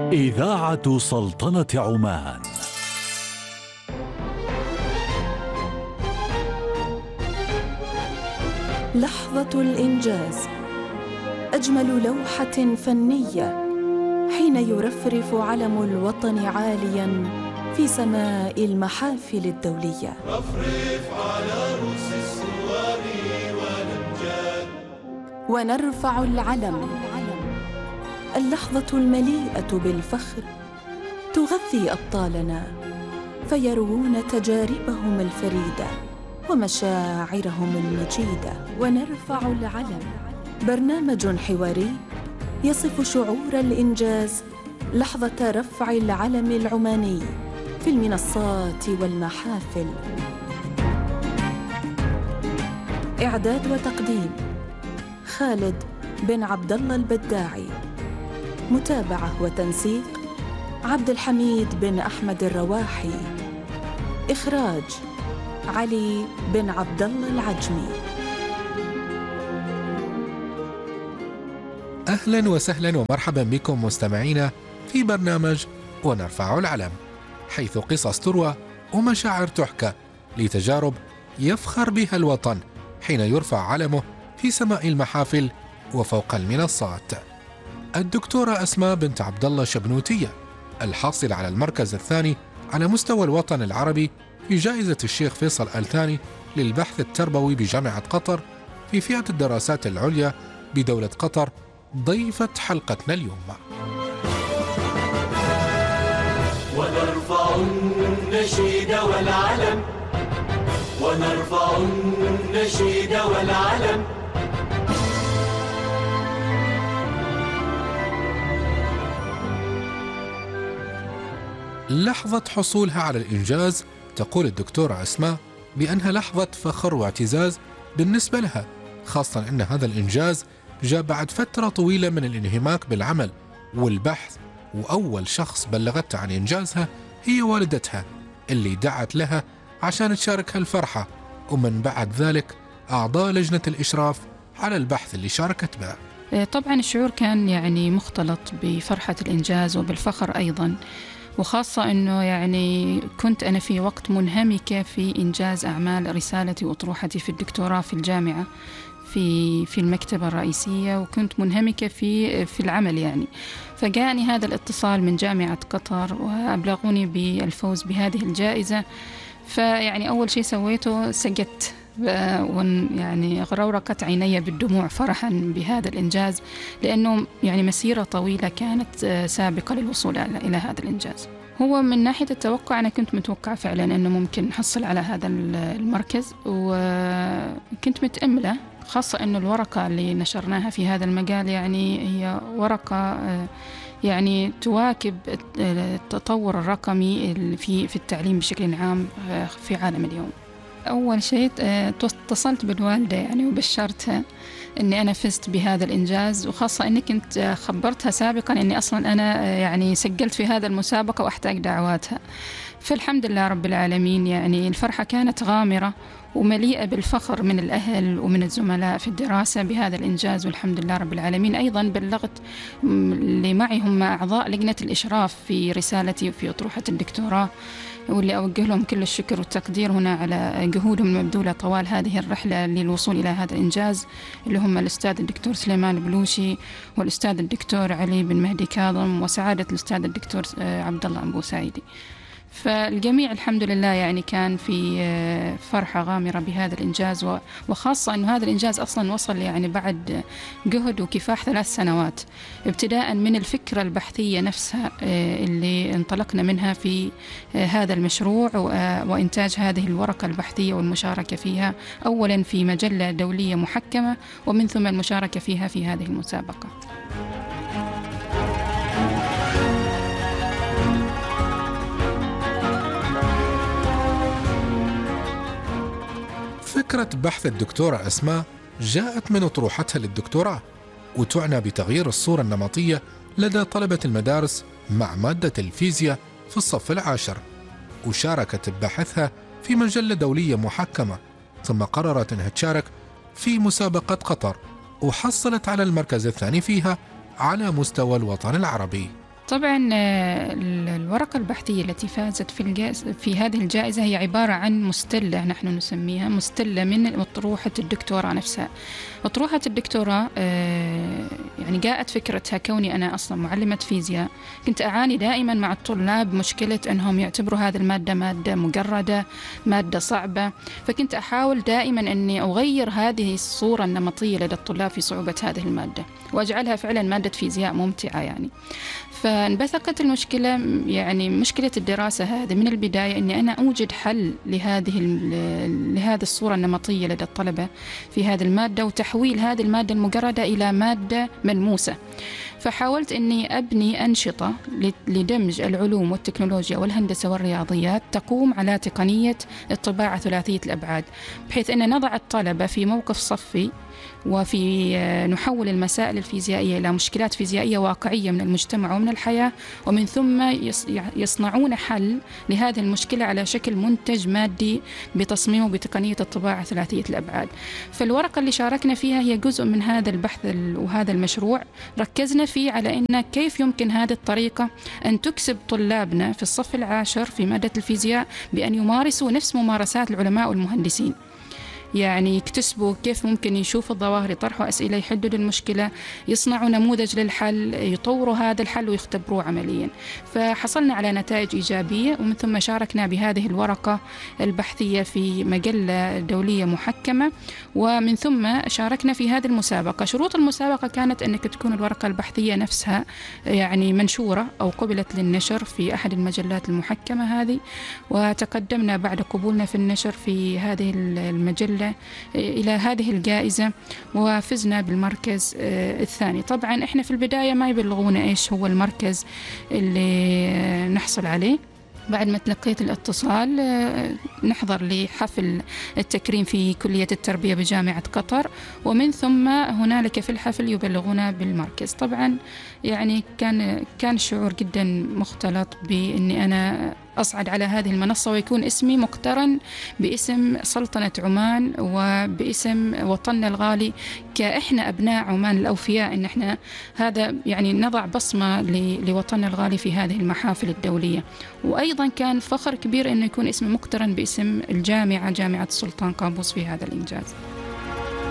إذاعة سلطنة عمان. لحظة الإنجاز، أجمل لوحة فنية حين يرفرف علم الوطن عالياً في سماء المحافل الدولية. رفرف على رؤوس الصواري والأمجاد ونرفع العلم، اللحظة المليئة بالفخر تغذي أبطالنا فيروون تجاربهم الفريدة ومشاعرهم المجيدة. ونرفع العلم، برنامج حواري يصف شعور الإنجاز لحظة رفع العلم العماني في المنصات والمحافل. إعداد وتقديم خالد بن عبد الله البداعي، متابعة وتنسيق عبد الحميد بن أحمد الرواحي، إخراج علي بن عبد الله العجمي. أهلا وسهلا ومرحبا بكم مستمعينا في برنامج ونرفع العلم، حيث قصص تروى ومشاعر تحكى لتجارب يفخر بها الوطن حين يرفع علمه في سماء المحافل وفوق المنصات. الدكتورة أسماء بنت عبد الله شبنوتية، الحاصل على المركز الثاني على مستوى الوطن العربي في جائزة الشيخ فيصل آل ثاني للبحث التربوي بجامعة قطر في فئة الدراسات العليا بدولة قطر، ضيفة حلقتنا اليوم. ونرفع النشيد والعلم، ونرفع النشيد والعلم. لحظة حصولها على الإنجاز تقول الدكتورة أسماء بأنها لحظة فخر واعتزاز بالنسبة لها، خاصة أن هذا الإنجاز جاء بعد فترة طويلة من الانهماك بالعمل والبحث، وأول شخص بلغتها عن إنجازها هي والدتها اللي دعت لها عشان تشاركها الفرحة، ومن بعد ذلك أعضاء لجنة الإشراف على البحث اللي شاركت به. طبعا الشعور كان بمختلط بفرحة الإنجاز وبالفخر أيضا، وخاصة أنه كنت أنا في وقت منهمكة في إنجاز أعمال رسالتي وأطروحتي في الدكتوراه في الجامعة في المكتبة الرئيسية، وكنت منهمكة في العمل فجاءني هذا الاتصال من جامعة قطر وأبلغوني بالفوز بهذه الجائزة. أول شيء سويته سجدت غرورقت عيني بالدموع فرحا بهذا الإنجاز، لأنه مسيرة طويلة كانت سابقة للوصول إلى هذا الإنجاز. هو من ناحية التوقع أنا كنت متوقع فعلا أنه ممكن نحصل على هذا المركز، وكنت متأملة، خاصة أنه الورقة اللي نشرناها في هذا المجال هي ورقة تواكب التطور الرقمي في التعليم بشكل عام في عالم اليوم. أول شيء اتصلت بالوالدة وبشرتها أني أنا فزت بهذا الإنجاز، وخاصة أني كنت خبرتها سابقا أني أصلا أنا سجلت في هذا المسابقة وأحتاج دعواتها. فالحمد لله رب العالمين الفرحة كانت غامرة ومليئة بالفخر من الأهل ومن الزملاء في الدراسة بهذا الإنجاز، والحمد لله رب العالمين. أيضا بلغت اللي معي هم أعضاء لجنة الإشراف في رسالتي وفي أطروحة الدكتوراه، واللي أوجه لهم كل الشكر والتقدير هنا على جهودهم المبذولة طوال هذه الرحلة للوصول إلى هذا الإنجاز، اللي هم الأستاذ الدكتور سليمان بلوشي والأستاذ الدكتور علي بن مهدي كاظم وسعادة الأستاذ الدكتور عبد الله أبو سعيدي. فالجميع الحمد لله كان في فرحة غامرة بهذا الإنجاز، وخاصة أن هذا الإنجاز أصلا وصل بعد جهد وكفاح 3 سنوات، ابتداء من الفكرة البحثية نفسها اللي انطلقنا منها في هذا المشروع، وإنتاج هذه الورقة البحثية والمشاركة فيها أولا في مجلة دولية محكمة، ومن ثم المشاركة فيها في هذه المسابقة. فكرة بحث الدكتورة أسماء جاءت من أطروحتها للدكتوراه، وتعنى بتغيير الصورة النمطية لدى طلبة المدارس مع مادة الفيزياء في الصف العاشر، وشاركت ببحثها في مجلة دولية محكمة، ثم قررت أنها تشارك في مسابقة قطر، وحصلت على المركز الثاني فيها على مستوى الوطن العربي. طبعا الورقة البحثية التي فازت في هذه الجائزة هي عبارة عن مستلة، نحن نسميها مستلة من أطروحة الدكتوراه نفسها. أطروحة الدكتوراه يعني جاءت فكرتها كوني أنا أصلا معلمة فيزياء، كنت أعاني دائما مع الطلاب مشكلة أنهم يعتبروا هذه المادة مادة مجردة، مادة صعبة، فكنت أحاول دائما أني أغير هذه الصورة النمطية لدى الطلاب في صعوبة هذه المادة وأجعلها فعلا مادة فيزياء ممتعة يعني. فانبثقت المشكلة، يعني مشكلة الدراسة هذه من البداية أني أنا أوجد حل لهذه الصورة النمطية لدى الطلبة في هذه المادة، وتحويل هذه المادة المجردة إلى مادة ملموسة. فحاولت أني أبني أنشطة لدمج العلوم والتكنولوجيا والهندسة والرياضيات تقوم على تقنية الطباعة ثلاثية الأبعاد، بحيث أن نضع الطلبة في موقف صفي وفي نحول المسائل الفيزيائية إلى مشكلات فيزيائية واقعية من المجتمع ومن الحياة، ومن ثم يصنعون حل لهذه المشكلة على شكل منتج مادي بتصميمه بتقنية الطباعة ثلاثية الأبعاد. فالورقة اللي شاركنا فيها هي جزء من هذا البحث وهذا المشروع، ركزنا فيه على أن كيف يمكن هذه الطريقة أن تكسب طلابنا في الصف العاشر في مادة الفيزياء بأن يمارسوا نفس ممارسات العلماء والمهندسين، يعني يكتسبوا كيف ممكن يشوفوا الظواهر، يطرحوا أسئلة، يحددوا المشكلة، يصنعوا نموذج للحل، يطوروا هذا الحل ويختبروه عمليا. فحصلنا على نتائج إيجابية، ومن ثم شاركنا بهذه الورقة البحثية في مجلة دولية محكمة، ومن ثم شاركنا في هذه المسابقة. شروط المسابقة كانت أنك تكون الورقة البحثية نفسها يعني منشورة أو قبلت للنشر في أحد المجلات المحكمة هذه، وتقدمنا بعد قبولنا في النشر في هذه المجلة إلى هذه الجائزة وفزنا بالمركز الثاني. طبعا إحنا في البداية ما يبلغونا إيش هو المركز اللي نحصل عليه. بعد ما تلقيت الاتصال نحضر لحفل التكريم في كلية التربية بجامعة قطر، ومن ثم هنالك في الحفل يبلغونا بالمركز. طبعا يعني كان شعور جدا مختلط بأني أنا أصعد على هذه المنصة ويكون اسمي مقترن باسم سلطنة عمان وباسم وطننا الغالي كإحنا أبناء عمان الأوفياء، إن إحنا هذا يعني نضع بصمة لوطننا الغالي في هذه المحافل الدولية. وأيضا كان فخر كبير إنه يكون اسمي مقترن باسم الجامعة، جامعة السلطان قابوس، في هذا الإنجاز.